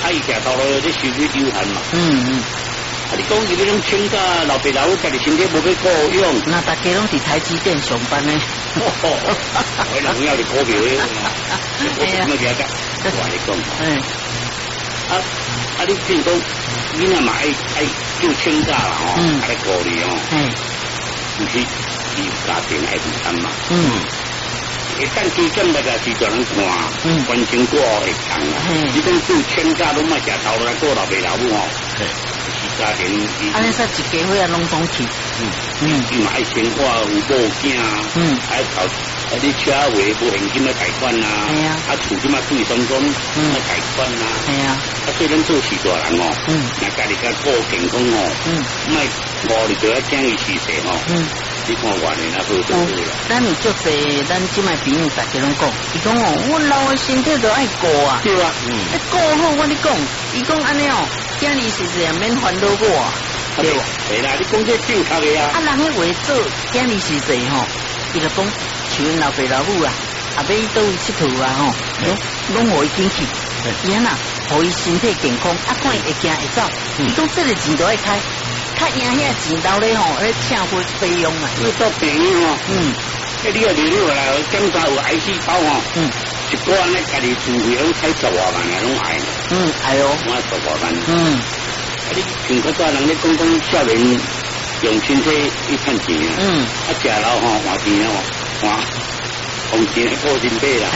伊食头路咧收去流汗嘛。你讲伊要拢请假老爸老母家己身体无要顾用， 那大家拢伫台积电上班呢。 我人要你股票的，我怎么了解？我你讲，你譬如讲，囡仔嘛爱叫请假啦吼，爱鼓励哦，就是伊家庭爱负担嘛。一旦基金那个是叫人看，关心过会强啦。你讲叫请假拢莫食头来过老爸老母哦。家庭， 安尼说一家伙啊，拢总去， 伊嘛爱生活有某囝，爱靠你车位无现金来贷款啦，厝即马对松松来贷款啦，所以咱做事大人哦，那家己较顾健康哦，莫无你就要建议事实哦，你看外面那好多啦。 咱有足济，咱即卖朋友大家拢讲，伊讲哦，我老的身体都爱顾啊， 对啊， 顾好我你讲，伊讲安尼哦。今日是也免烦恼我， 对啦，你讲这正确的啊。 人迄话做，今日是谁吼？伊就讲，像因老爸老母啊，也要倒位佚佗啊吼，拢互伊进去，伊安那，互伊身体健康，看伊会行会走。伊讲这个钱都爱开，较赢遐钱到咧吼，咧请费用啊。 你做病院哦，你要你来检查有癌细胞哦，一个人咧家己自费拢开10多万啊，拢爱。 哎呦， 我10多万。你像较早人咧讲少年用身体去趁钱啊，食老吼换钱啊，换钱过身体啦。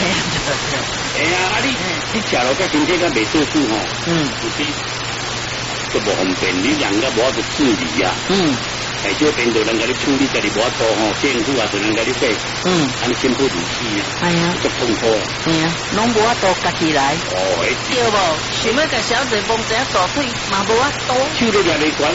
你食老甲身体甲袂做主吼，就是都无方便，你人家无法度治理啊。大小便就人家咧处理，家己无法度吼，政府也就人家咧说，安尼心不如死啊，足痛苦啊。 拢无法度家己来。对无？想要甲小姐摸一下大腿，嘛无法度。 手都抓袂管。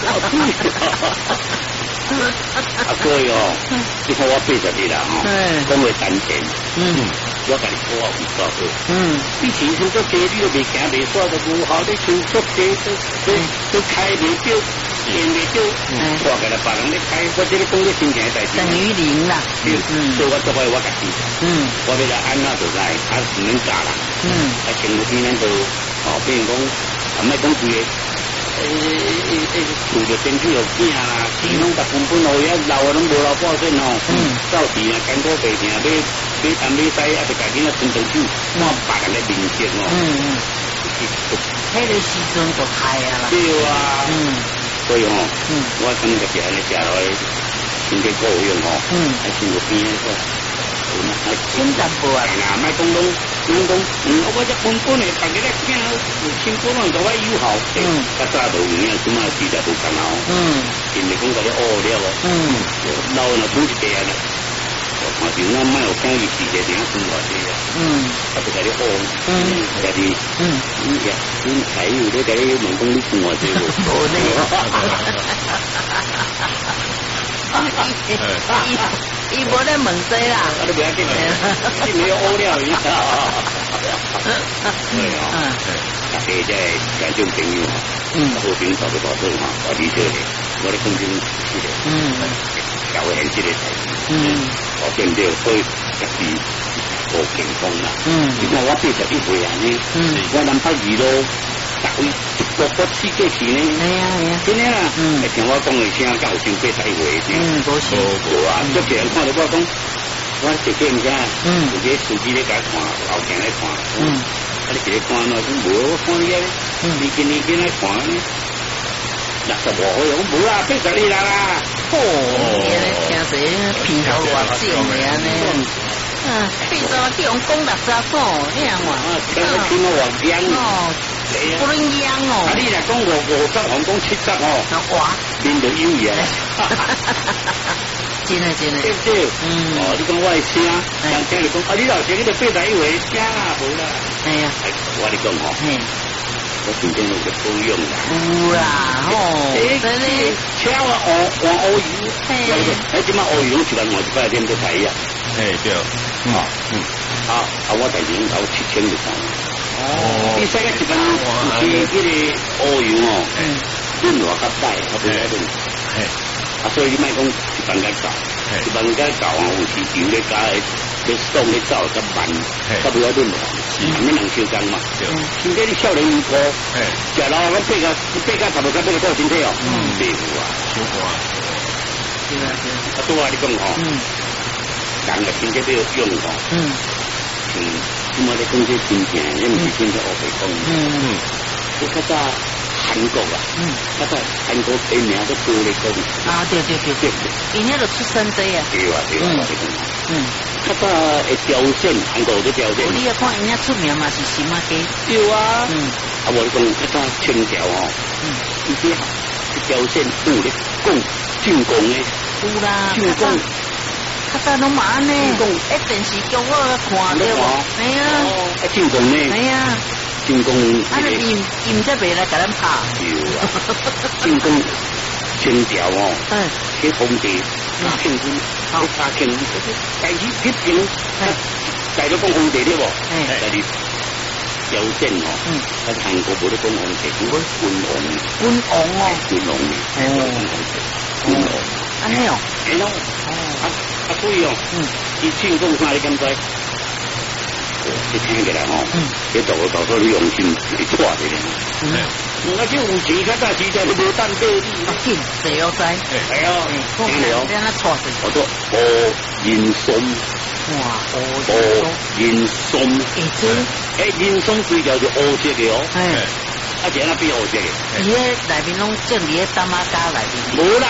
所以哦，你看我80岁啦吼，讲话单纯，我甲你讲我有多好。你前程做鸡，你都未行未煞，就无效。你像做鸡都开袂少。练袂少，我给他别人咧开，我这个讲咧真正代志。 等于零啦。 所以我做我家己。我要来安那就来，是免假啦。生活边咱就比如讲，莫讲贵个，厝就先去有囝啦，钱拢逐根本哦，遐老的拢无老保险哦。到时啊，艰苦白命买东买西，啊，就家己那存长久，看别人的面色哦。 迄个时阵就害啊啦。 对啊。所以吼，我感觉是安尼食落去，身体够用吼，还生活边个， 轻淡薄啊。 啦，莫讲我这根本的，大家咧听，辛苦拢都我有效，较早就有影，即马时代无同啊。因为讲甲你学了哦，老人煮一个啊，看就我莫有讲伊时代点生活的啊。就甲你学，家己恁财务咧，甲你问讲你生活这个。 无咧。伊无咧问这啦。 你不要紧，你没有学了，你知道啊？对啊，大家在感种朋友啊，好朋友找不到这嘛，我理解的，我咧讲真是的，教会现实的代志，我对不对？所以家己好健康啦。你看我81岁啊呢，我南北二路。逐位一国国世界去呢，真的啦，听我讲的声，敢有真80岁的？无啊，足多人看到我讲，我直接唔知，有个司机咧甲看，后镜咧看，你直接看喏，讲无我看你咧，你今来看呢，65岁，我无啦，80啦啦， 原来听谁鼻头偌少的安尼。80叫人讲60岁，你样话？ 听我话讲哦。不能养哦！ 你来讲50红讲70哦， 哇， 面就有嘢。 真的， 对不对？你讲我的声，人听你讲，你老师你就81岁声啦，无啦。 哎呀， 我你讲吼，我真正有个保养啦。 有啦，真的。 车我换乌油，即马乌油1万换1块钱都睇啊。 对。 我第2头7000就换。你使个1万是迄个乌油哦，润滑较歹，较不要润。所以你莫讲1万甲搞，1万甲搞啊，有时油咧加去送去走较慢，较不要润滑，免人相干嘛。现在你少年有苦，食老咱八甲差不多甲顾身体哦，袂有啊， 小可啊，对啊对啊， 啊拄啊你讲吼，人个身体要用吼，像即马咧讲这真正，你毋是真正学袂讲，我较早韩国啊，较早韩国起名都多咧讲， 啊对对对对，因迄个出生地啊， 对啊对啊，较早会朝鲜，韩国都朝鲜， 你啊看因遐出名嘛是什么鸡？ 对啊，啊我讲较早清朝哦，伊啲朝鲜有咧讲进贡诶， 有啦， 进贡。 较早拢嘛安尼，电视剧我看着无，系啊， 进贡呢， 系啊， 进贡， 啊你因则袂来甲咱拍， 有啊，进贡清朝哦，迄皇帝庆军，好查庆，但是批评，大家讲皇帝对无？但是朝鲜哦，喺韩国冇得讲皇帝，講君王哦，君王， 安尼哦， 係咯，所以哦，伊進貢啥你敢知？你聽起來哦，你到時候你用心去錯嘅咧。我即有錢，較早時代你無等對你。 緊，誰要知？ 係啊，聽你哦。 讓他錯死。 我說燕松。哇，燕松。燕松最叫做烏色嘅哦。啊，只那邊烏色嘅。 伊迄內面攏種伊迄擔仔膠內面。 無啦。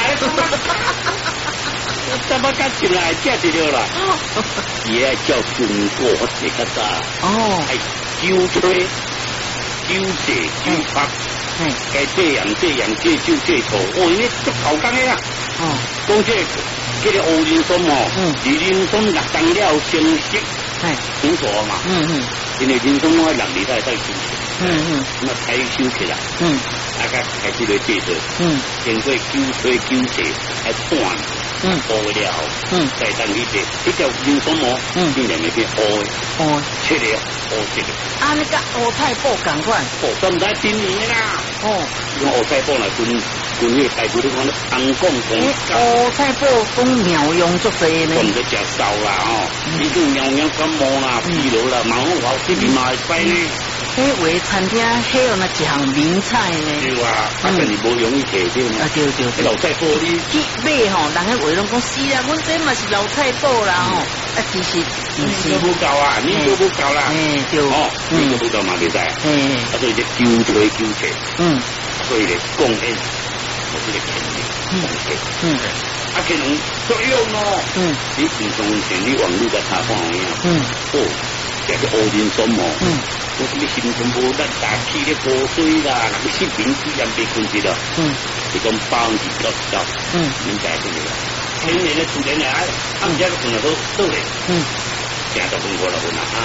怎么敢进来吃一了啦？也叫中国这个啥？哦，系酒吹、酒借、酒拍，该这样借酒借错，哦，因为足头工的啦。哦，讲这个乌人松哦，二人松落当了成色，清楚嘛？因为人松我6年才再清楚。那开收起来。大家开始来介绍。经过酒吹酒借还断。好了，再等一些，比较人松哦，今年那边切了，这个。 啊，那个乌菜脯同款， 都在今年啦。用乌菜脯来滚那个大骨头讲红光乌菜脯讲妙用足济呢。 滚得食烧啦你就妙用感冒啦、疲劳啦，蛮好这边嘛会使呢。 迄位餐厅迄有那一项名菜呢？ 对啊，但是无容易摕着呢。 对。 老菜脯你去买吼，人迄话拢讲是啊，阮这嘛是老菜脯啦吼。其实都不够啊，你都不够啦。 对。 你都不够嘛，袂使。所以这酒吹酒切。所以咧贡献我这个肯定。可能作用哦。你平常前你网络在查看有影。这个乌人松哦。我什么心情无力啦，气咧过水啦，人失眠自然被困住了。这种90%，明白不了。天然的自然的啊，唔知个从哪都嚟。成日问我啦，问啦啊。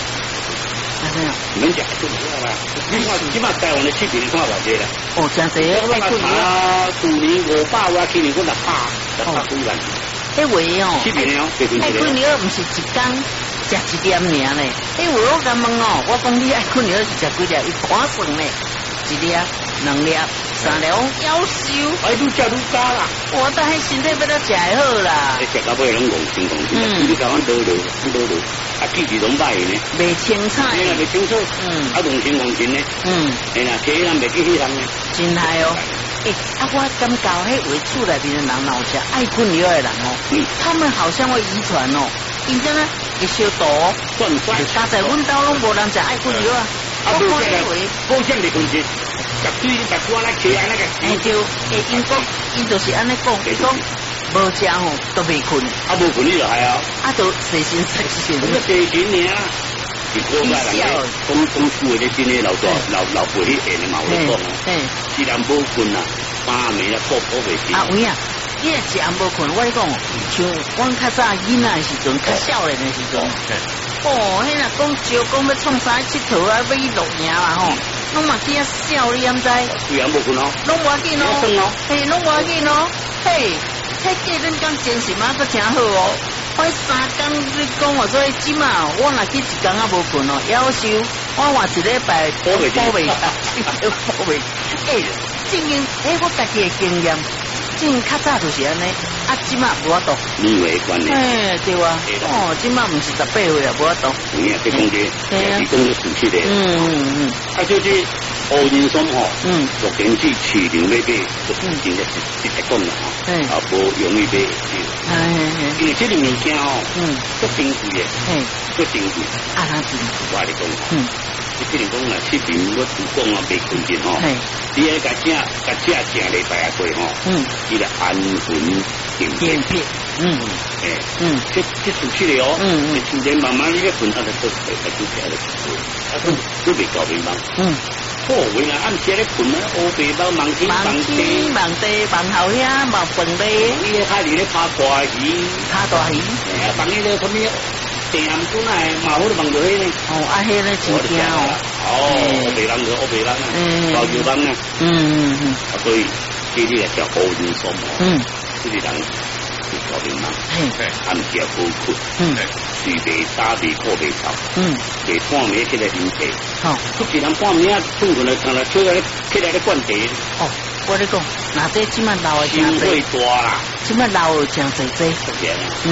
唔食就唔啦。起碼台灣的失眠看偌濟啦。 真濟啊！ 去年500哇，去年我600幾萬。 迄位哦， 失眠哦， 愛困了，唔是一工。食一點爾呢？我甲問哦，我講你愛困了是食幾粒？伊看算呢，1粒、2粒、3粒，夭壽。 愈食愈加啦。 我但係身體要得食會好啦。 食到尾攏戇，你甲阮倒落，記住攏歹呢。 袂清楚。 袂清楚。戇情呢。啦，其他人袂記迄人呢。 真係哦。我感覺迄位厝內邊的人老食愛困了的人哦，他們好像會遺傳哦。因真呢，會燒毒，但在阮兜攏無人食愛困藥啊。我看以為高聲的困住，絕對特關來企安那個。 因就是安尼講，伊講無食吼都未困。 無困你就係啊。 都細心。 咁個細心呢？是國家人咧，講厝的真嘅老輩啲人嘅矛嚟講哦。既然無困啊，媽咪啦，婆未知。 有影。你若食無困，我講，像阮較早囡仔的時陣，較少年的時陣，迄若講招講要創啥佚佗啊，要去露營啦吼，攏嘛去遐笑，你毋知？ 雖然無困哦， 攏無要緊哦，攏無要緊哦，迄個恁講精神啊，佫誠好哦。我3工你講我說即嘛，我若去1工啊無困哦，夭壽，我換1禮拜補袂，正經，我家己的經驗。 真较早就是安尼，即马无法度。 年为关系。 对啊。即马毋是18岁啊，无法度。 你啊，这讲这，你讲这事实的。就是乌仁松吼，目前是市场买买，就真的是讲啦吼，无容易买。因为这个物件吼，足珍贵的，足珍贵。 哪珍贵？ 我嚟讲，你可能讲啦，市面我主讲啊，未困进吼，你喺甲正礼拜啊过吼，伊个安魂健脾，这出去了哦，现在慢慢你个困，它就都起来了，都未搞明白，好为啊，暗时咧困啊，乌白包忙天忙地忙后遐忙饭咧，你咧海里咧拍大鱼，放迄个什么地暗笋啊，嘛好忙到迄个， 迄个真惊乌白人就乌白人啊，包油人啊，所以这里来叫乌仁松这个人。搞明白，暗时好困，水未打未靠未臭，未半暝起来啉茶，不是人半暝啊，困困来看来起来咧灌茶。 我咧讲，那这即满老的真会大啦， 即满老的真济，即即即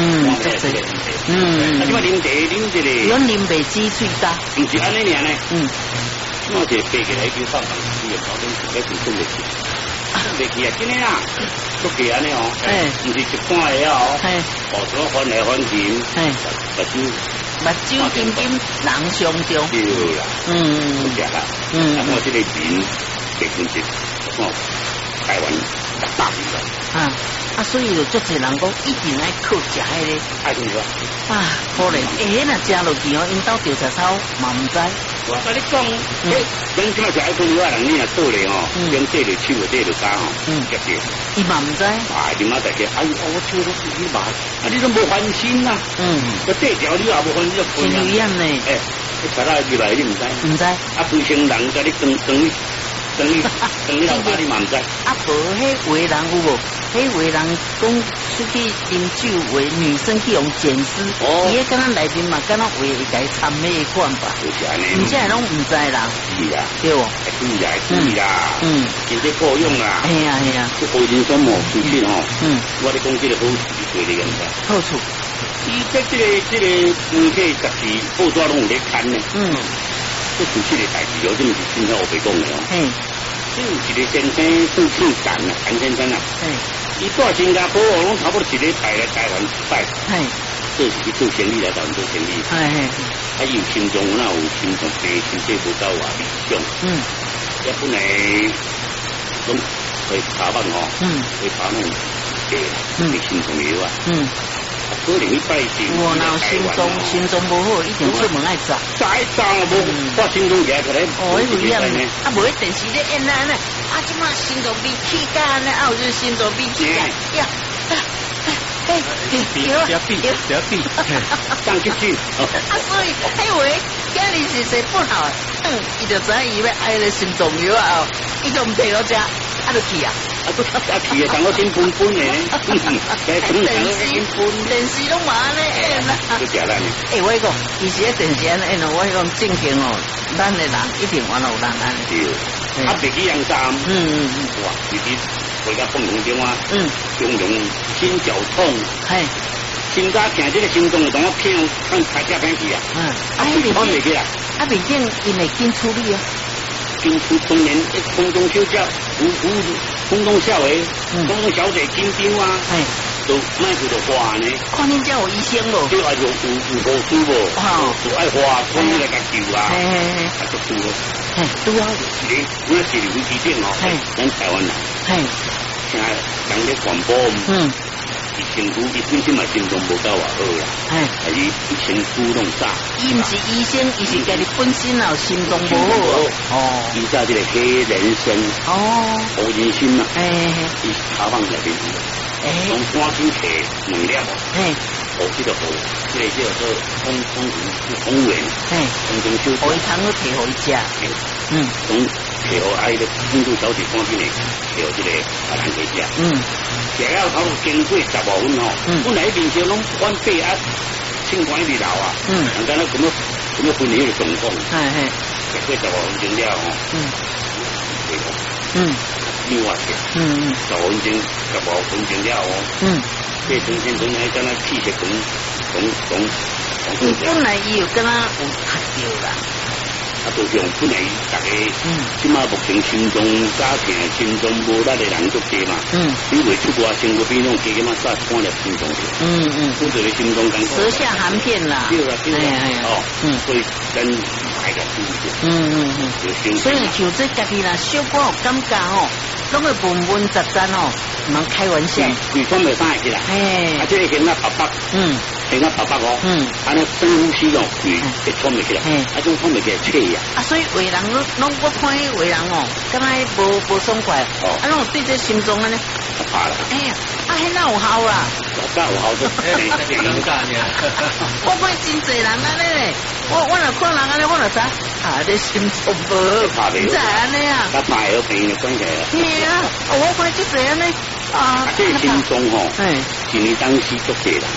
个，阮啉袂止水干， 唔是安尼尔呢，我这背起来就放放水的，搞点水来就困袂去。袂记啊，真诶啦，都记安尼哦，毋是一般个哦，除翻来翻去，目睭金人上中，对啦，好食啦，我这个面结婚节，台湾大鱼所以就足侪人讲一定爱靠食迄个， 爱怎个？ 可能若食落去因兜调查草嘛毋知。 我跟你讲，咱即马是爱看你人，你若倒咧吼，用这个手这个家吼，夹着， 伊嘛毋知。 你妈大家，我手都自己买，你都无烦心呐。这条你也无烦，你就真危险呢。 你查到入来你毋知？ 毋知。 规成人甲你等你老爸你嘛毋知。 无迄话人有无？迄话人讲出去啉酒，话女生去用剪丝，伊迄敢若内面嘛，敢若话会甲伊掺咩款吧？ 就是安尼。 毋这拢毋知啦。 是啊， 对哦。 注意啦，真正够用啦。 系啊。 这乌仁松吼出去吼，我咧讲这个好处是对你个毋知。 好处。 伊在这个媒体杂志报纸拢有咧刊呢。这出去的代志有这么是真正我白讲的哦。这有一个先生姓陈啊，陈先生啊。伊在新加坡哦，拢差不多一礼拜来台湾一摆。做是去做生意来台湾做生意。伊有心脏，有心脏病，身体不够啊，理想。一般来拢会查办哦，会查那种心脏药啊。可能一摆是。 我若心脏不好，一定出门爱查。 查一查无，我心脏也可能。 危险呢！无喺电视咧演呢，即马心脏病气干呢，就是心脏病气干呀。 不要闭，上去去。 所以迄回今日是谁不好？伊就知伊要爱咧心脏药啊，伊就唔摕我食，就去啊。 去啊，当我真分分的， 电视拢嘛安尼演啦。 都假啦呢。 我讲，其实电视安尼演我讲正经哦，咱的人一定原来有人安尼。 对，别去养衫。哇，自己回家放空中啊。中用心绞痛。心肝疼，这个心脏同我偏看抬价偏去啊。我袂去啊。 毕竟因会紧处理啊。 紧处当然，空中小姐，空中小姐，空中小姐紧张啊。就卖去就花呢。 看恁遮有医生无？ 就爱有护士无？就爱花，看你来甲救啊。就拄咯。 拄啊。 我是飞机顶哦，咱台湾人。现在人咧传播。伊身躯，伊本身嘛心脏无够啊好啦，伊身躯弄啥？ 伊毋是医生，伊是家己本身啊心脏无好。 伊在这个黑人参，黑人参嘛，伊下放内面，从赶紧摕2粒这个这个叫做通源，空中修， 可以通去摕互伊食。 从摕互爱的印度小姐赶紧摕这个人去食。食了头经过15分哦，本来面上拢翻白啊，青光一直流啊，人家那咁样分离的状况，食过15分钟了哦， 另外去。15分钟、15分钟了哦。这中间中还跟他气血伊本来伊有跟他有读着啦。 啊，就像本来大家，即马目前心脏加疼、心脏无力的人足多嘛。你未出国，身躯边拢加减啊杀看了心脏去。我这个心脏感觉。 舌下含片啦。对啦， 所以咱大家注意。 所以像这家己啦，小可有感觉哦，拢会闷杂杂哦，唔通开玩笑。 规方袂生起来。啊，这个型啊白。型啊白哦。安尼深呼吸哦，会喘袂起来。啊，种喘袂起来气呀。 啊，所以有人拢我看迄有人哦，敢若无爽快。啊，拢对这心脏安尼。 怕啦。 哎呀，啊，迄哪有效啦？ 有效都尴尬呢。 我看真侪人安尼咧，我若看人安尼，我就知啊，这心脏无好，唔知安尼啊。 甲怕有病的关系啦。 是啊，我看真侪安尼啊。 这心脏吼，一年当时足济啦。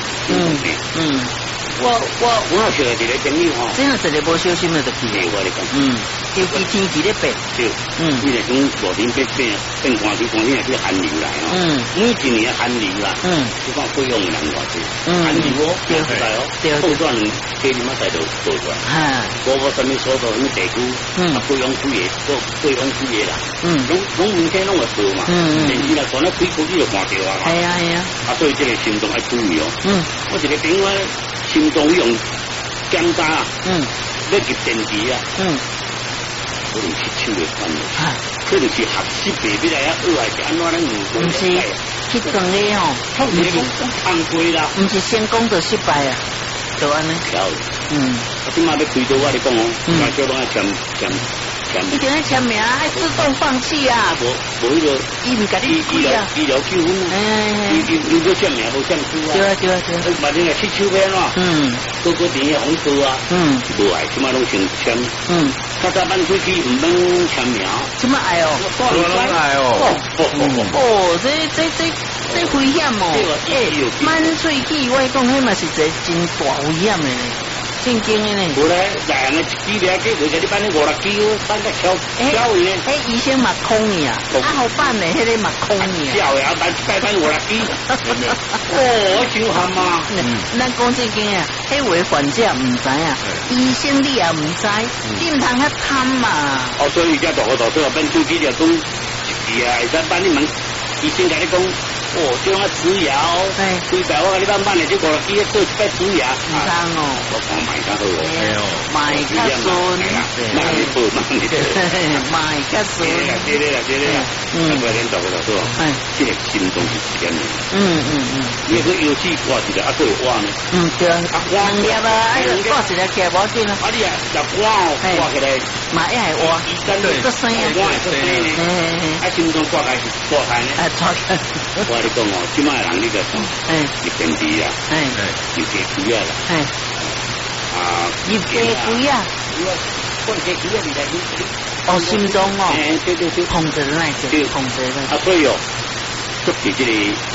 我有一个朋友吼， 真系一个无小心的就去。 我你讲， 尤其天气咧变， 对，你来讲热天变寒天，寒天也是寒流来哦。每一年寒流啦，就讲费用的人偌济，寒流哦，对哦，后段给你们在都做出来。包括什么所到什么地区，费用区也，费用区也啦，拢明天拢会报嘛，电视来看咧，开你就看到啊嘛。 系啊。 啊，所以这个心脏要注意哦。我一个朋友心脏用检查啊，要入电池啊，可能是手的关系，可能是合适白笔来啊，还是安怎咧？ 唔是，去撞的吼， 唔是犯规啦， 唔是先讲就失败啊，就安尼。 我今晚要开刀，我你讲哦，我叫拢要签。 一定要签名，爱自动放弃啊！ 无迄个， 伊唔甲你开啊！ 医疗纠纷啊！伊要签名无签书啊！ 对啊！ 万一来去手边咯，各个店也红刀啊！无爱，起码拢先签。较早办出去唔免签名， 怎么爱哦？ 爱哦！ 这危险哦！满喙齿，我讲迄嘛是一个真大危险的。正经的呢， 无咧，来人几两几，或者你办你5-6支，办个超位呢？ 医生嘛空你啊，好办的，迄个嘛空你啊。 超的啊，办5-6支，真憨嘛。 咱讲正经啊，迄位患者唔知啊，医生你也唔知，你唔通遐贪嘛。 所以而家大说办手机就讲一支啊，会使办你问医生甲你讲。这种植牙哦，规百我甲你办的，这5-6支做一摆植牙， 唔通哦， 我看买较好哦， 买较顺， 买不买你的， 买较顺， 对啦，不然大说，这个心脏是一点的，你个油脂挂一个，还有挖呢， 对啊，2粒啊，挂一粒起来无紧啊， 你啊，挖挂起来， 嘛一系挖， 对， 这声音， 心脏挂开是挂开呢，我你讲哦，即卖人你个入电池啊，入鸡龟啊啦， 入鸡龟啊， 放鸡龟啊，你来哦，心脏哦， 对， 控制那个，控制那。 所以哦，特别这个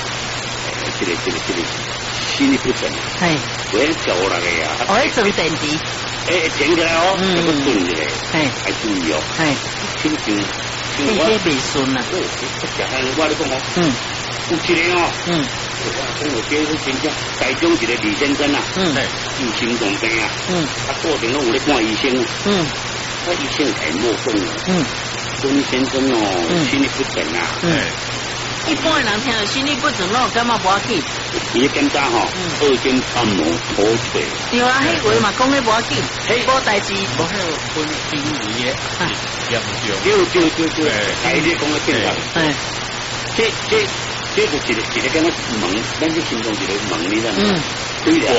心律不整，我走那个呀， 我做电池， 停起来哦，那个顺起来，还注意哦，听听， 这些未顺啊， 我你讲哦，有一个哦，我有叫佢真正台中一个李先生啊，有心脏病啊，固定拢有咧看医生，医生系莫讲啊，孙先生哦，心律不整啊， 一般人听到心律不整咯，感觉无要紧。 伊检查吼，2间按摩口水。 对啊，迄话嘛讲咧无要紧，无代志。 我还有分心仪的严重。 对，台你讲的正确。这就一个跟我问，咱这心中一个问你啦，规划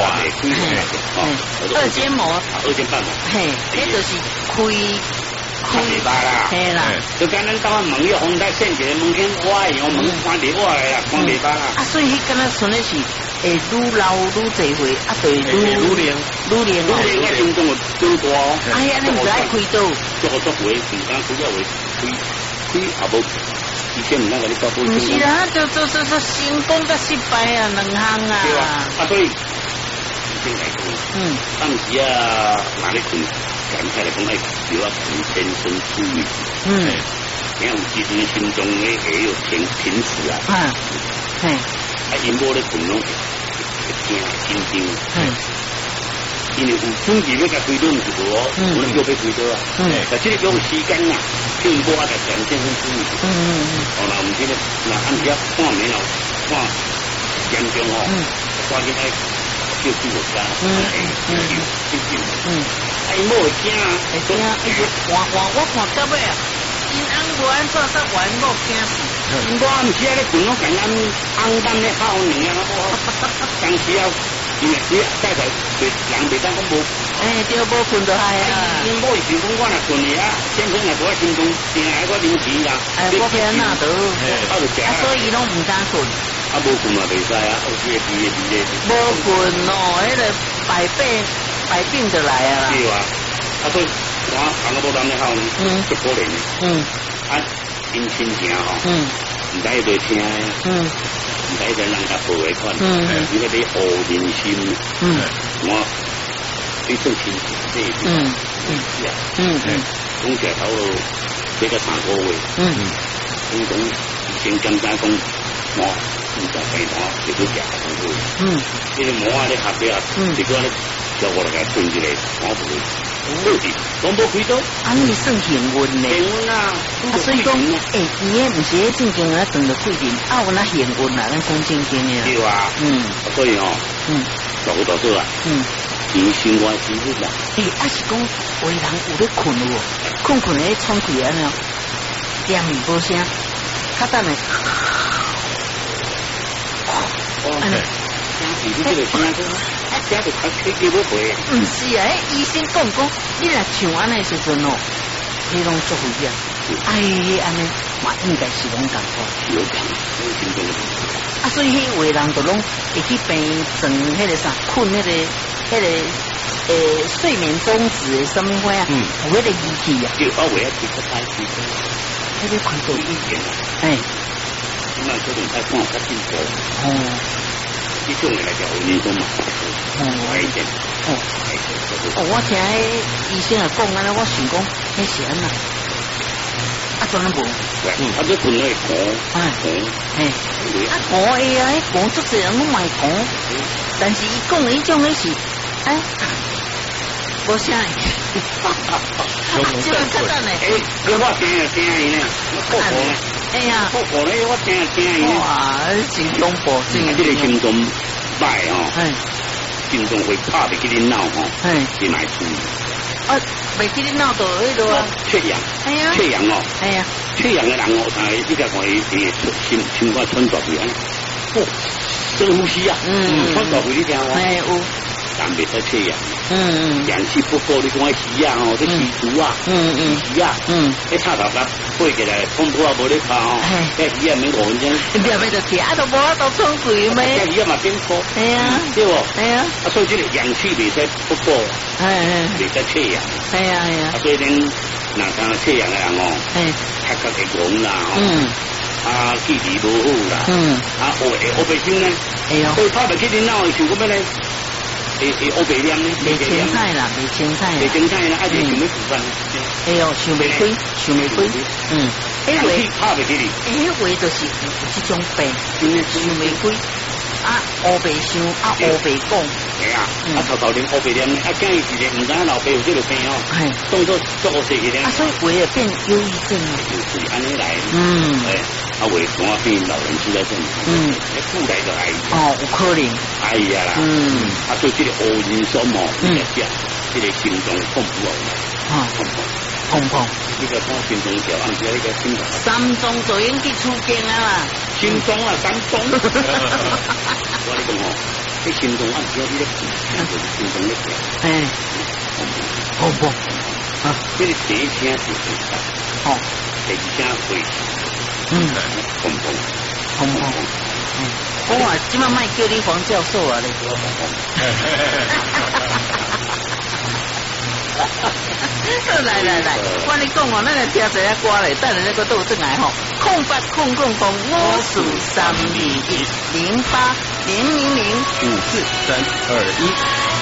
2间膜 ，2间半嘛， 迄就是开嘴巴啦， 嘿啦， 就跟咱当问伊红带线一个门间挖样，问看地挖的啦，看嘴巴啦。 所以迄敢若纯的是愈老愈济岁，对愈灵， 我心中就多哦。 哎呀，你唔爱开刀， 做回，唔敢开了回，开也无。以前唔能甲你搞不是啦，就成功甲失败啊，两项啊。 对啊，所以先来讲，当时啊，哪里困？赶快来讲，爱叫我陈先生注意， 像时阵心中咧会有停止啊。 嘿， 因某咧困拢会惊心惊。因为有准备要甲开刀，毋是无哦，有人要开刀啊。但这个有时间啊，叫伊无法甲全身注意。哦，那毋是咧，那按时啊看面了，看严重哦，赶紧来叫救护车。因某会惊啊， 会惊，我看到尾啊，因翁无安怎煞冤某惊死。 我毋是啊，咧困拢甲咱翁当咧好年啊，当时啊。因为你再在人袂当讲无， 对，无困就害啊。 因某是讲我若困去啊，先生若在我心中，定来我灵气啦。 我偏哪倒，所以拢唔敢困。 无困嘛袂使啊，有时会无困哦，迄个百病就来啊啦。 对啊，所以我讲个无当咧好呢，足可怜的。因亲情吼，唔知会听的。唔使在人家抱的款，你个你学人心，我你做亲情这一点，讲起来头这个3个月，讲以前感觉讲我现在病我就去食3个月，这个毛啊咧合起啊，结果咧叫我来吞一个，我不会。讲无开刀， 你算幸运呢。 幸运啊！ 所以讲，伊个毋是迄正经啊，长着贵人，有那幸运啊，咱讲正经的。 对啊，所以哦，大做啊，钱生活之日啦。 是讲为人有咧困喎，困咧喘气安尼，念无声，较等下。 你这个声声，这就开叫要回。 唔是啊，医生讲，你若像安尼时阵哦，你拢做会呀。安尼嘛应该是拢共款。 有感，有心中的。 所以迄位人就拢会去病床，迄个啥困迄个睡眠中止的什么话啊？有迄个仪器啊。 就我为了去开机， 迄个开到 1点啊。那这种在看较进步。这种来叫人中嘛，快一点。 我听医生啊讲安尼，我想讲，迄是安那？全都无。 这困了会寒， 寒的啊，寒足侪人拢卖寒，但是伊讲的迄种的是，无啥的。这个较等的。 我听伊呢，破火呢。破火呢，我听伊呢。 哇，真恐怖，真。 这个心中歹哦，心中会拍袂记你闹吼，你买注意。 袂记你闹到迄落啊。 缺氧。缺氧哦。缺氧的人哦，你甲看伊心肝喘大气安尼，深呼吸啊，喘大气你听我。 有。 但袂使缺氧。氧气不够，你讲迄鱼啊吼，这鱼毒啊，鱼啊，迄插头甲背起来，pom不啊无咧拍吼，迄鱼啊免5分钟。 你要就吃，都无都冲水咩？ 迄鱼啊嘛变粗。对不？所以这个氧气袂使不够，袂使缺氧。所以恁若讲缺氧的人哦，较会戆啦吼，记忆无好啦，黑白心呢，所以拍袂起恁脑的想讲要咧。黑白念呢？ 袂青菜啦， 爱就想要煮饭。 想袂开。迄位拍袂起你。 迄位就是有这种病，想袂开。黑白想，黑白讲。 头连黑白念，建议是唔知老爸有这个病哦，动作做好些个咧。 所以为了变忧郁症啊。 就是安尼来。为什么变老人痴呆症？附带着癌。 有可能。 哎呀啦。所以这个黑人酸哦，你来讲，这个心脏痛不哦？痛。你个看心脏条，按照那个心脏。 3钟就已经去出境啊啦。 心中啊，3钟。我你讲哦，这心中按照你的心中的条。 痛。 这个第一声是最大。第二声会。痛。 我话今晚卖叫你黄教授啊，你。来，我你讲哦，咱来听一下歌嘞，等下那个倒转来吼，08005321080000543221。